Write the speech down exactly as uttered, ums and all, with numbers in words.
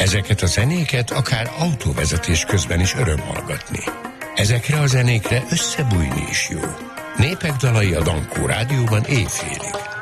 Ezeket a zenéket akár autóvezetés közben is öröm hallgatni. Ezekre a zenékre összebújni is jó. Népek dalai a Dankó Rádióban éjfélig.